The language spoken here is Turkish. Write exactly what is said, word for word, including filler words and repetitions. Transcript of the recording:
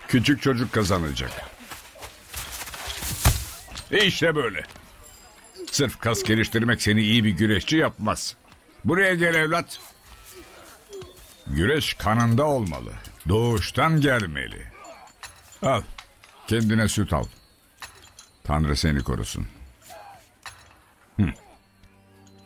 Küçük çocuk kazanacak. İşte böyle. Sırf kas geliştirmek seni iyi bir güreşçi yapmaz. Buraya gel evlat. Güreş kanında olmalı. Doğuştan gelmeli. Al. Kendine süt al. Tanrı seni korusun. Hı.